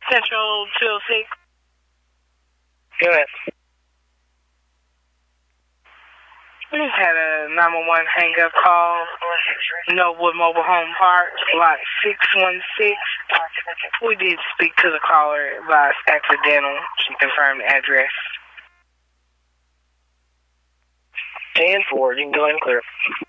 Central 206. Go ahead. We just had a 911 hang-up call. Nowood Mobile Home Park, lot 616. We did speak to the caller by accidental. She confirmed the address. 10-4, you can go ahead and clear.